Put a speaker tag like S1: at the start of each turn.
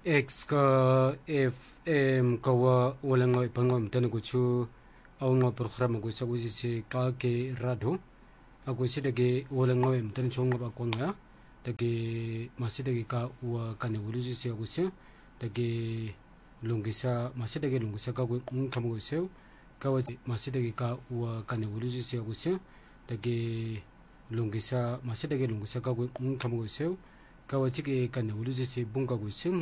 S1: X ka FM kawa wala nga ipangwa mtana kuchu au nga programa kusa si ka ke radio aku si dage wala nga mtana chonga ba konga dage masih ka wa kane wulusi si aku si dage lungisa masih dage lungisa ka ku kamu kusa kawa masih ka wa kane wulusi si aku si dage lungisa masih dage lungisa ka ku kamu kusa kawa chike kane wulusi si bunga kusa